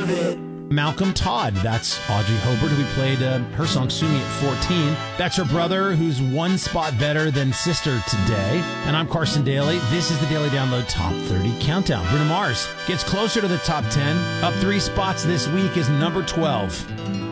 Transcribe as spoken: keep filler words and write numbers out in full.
of it. Malcolm Todd, that's Audrey Hobart, who we played uh, her song Sue Me at fourteen. That's her brother, who's one spot better than Sister today. And I'm Carson Daly. This is the Daily Download Top thirty Countdown. Bruno Mars gets closer to the top ten. Up three spots this week is number twelve.